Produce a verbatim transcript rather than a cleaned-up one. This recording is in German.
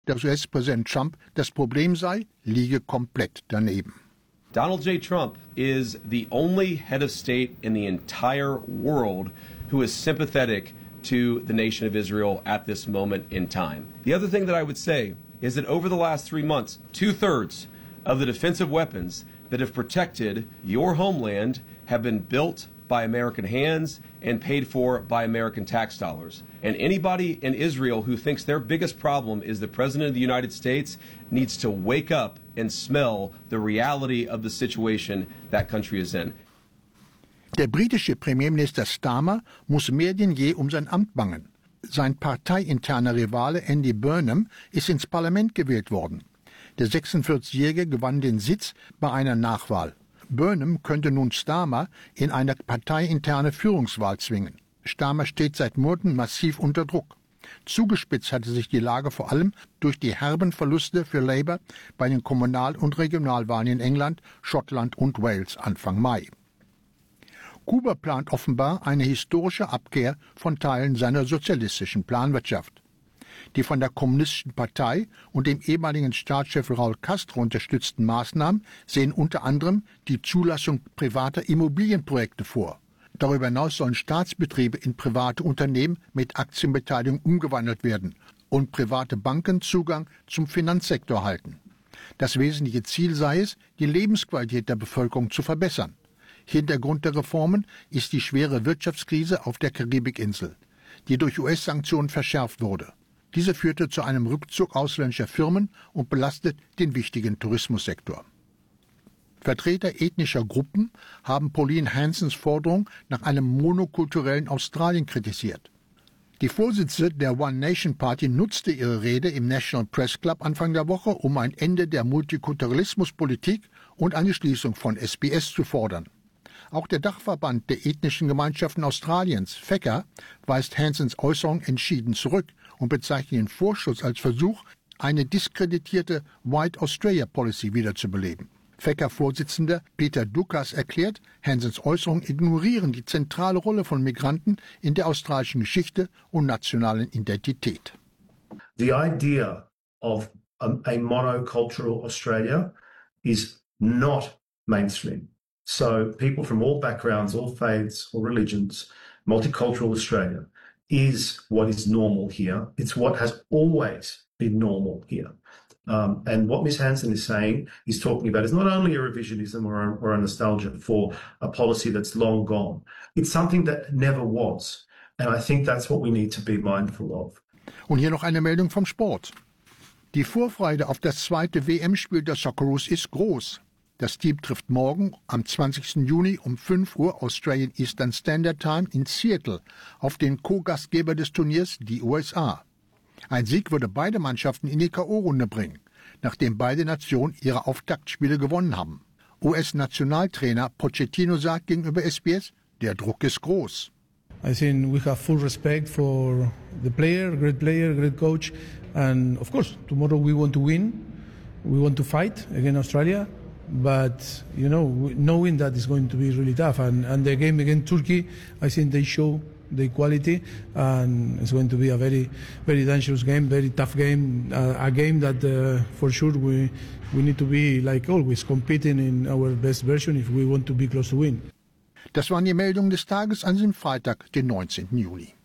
dass U S-Präsident Trump das Problem sei, liege komplett daneben. Donald J. Trump is the only head of state in the entire world who is sympathetic to the nation of Israel at this moment in time. The other thing that I would say is that over the last three months, two-thirds of the defensive weapons that have protected your homeland have been built by American hands and paid for by American tax dollars. And anybody in Israel who thinks their biggest problem is the President of the United States needs to wake up and smell the reality of the situation that country is in. Der britische Premierminister Starmer muss mehr denn je um sein Amt bangen. Sein parteiinterner Rivale Andy Burnham ist ins Parlament gewählt worden. Der sechsundvierzigjährige gewann den Sitz bei einer Nachwahl. Burnham könnte nun Starmer in eine parteiinterne Führungswahl zwingen. Starmer steht seit Monaten massiv unter Druck. Zugespitzt hatte sich die Lage vor allem durch die herben Verluste für Labour bei den Kommunal- und Regionalwahlen in England, Schottland und Wales Anfang Mai. Kuba plant offenbar eine historische Abkehr von Teilen seiner sozialistischen Planwirtschaft. Die von der Kommunistischen Partei und dem ehemaligen Staatschef Raúl Castro unterstützten Maßnahmen sehen unter anderem die Zulassung privater Immobilienprojekte vor. Darüber hinaus sollen Staatsbetriebe in private Unternehmen mit Aktienbeteiligung umgewandelt werden und private Banken Zugang zum Finanzsektor halten. Das wesentliche Ziel sei es, die Lebensqualität der Bevölkerung zu verbessern. Hintergrund der Reformen ist die schwere Wirtschaftskrise auf der Karibikinsel, die durch U S-Sanktionen verschärft wurde. Diese führte zu einem Rückzug ausländischer Firmen und belastet den wichtigen Tourismussektor. Vertreter ethnischer Gruppen haben Pauline Hansons Forderung nach einem monokulturellen Australien kritisiert. Die Vorsitzende der One Nation Party nutzte ihre Rede im National Press Club Anfang der Woche, um ein Ende der Multikulturalismuspolitik und eine Schließung von S B S zu fordern. Auch der Dachverband der ethnischen Gemeinschaften Australiens, F E C A, weist Hansons Äußerung entschieden zurück und bezeichnet den Vorstoß als Versuch, eine diskreditierte White Australia Policy wiederzubeleben. F E C A-Vorsitzender Peter Dukas erklärt, Hansons Äußerungen ignorieren die zentrale Rolle von Migranten in der australischen Geschichte und nationalen Identität. The idea of a, a monocultural Australia is not mainstream. So people from all backgrounds, all faiths, all religions, multicultural Australia is what is normal here. It's what has always been normal here. Um, and what Miz Hanson is saying, is talking about, is not only a revisionism or a, or a nostalgia for a policy that's long gone. It's something that never was. And I think that's what we need to be mindful of. Und hier noch eine Meldung vom Sport. Die Vorfreude auf das zweite W M-Spiel der Socceroos ist groß. Das Team trifft morgen am zwanzigsten Juni um fünf Uhr Australian Eastern Standard Time in Seattle auf den Co-Gastgeber des Turniers, die U S A. Ein Sieg würde beide Mannschaften in die K O-Runde bringen, nachdem beide Nationen ihre Auftaktspiele gewonnen haben. U S-Nationaltrainer Pochettino sagt gegenüber S B S, der Druck ist groß. I think we have full respect for the player, great player, great coach, and of course tomorrow we want to win. We want to fight against Australia. But, you know, knowing that it's going to be really tough. And, and the game against Turkey, I think they show the quality. And it's going to be a very, very dangerous game, very tough game. Uh, a game that, uh, for sure, we, we need to be, like always, competing in our best version if we want to be close to win. Das waren die Meldungen des Tages an diesem Freitag, den neunzehnten Juli.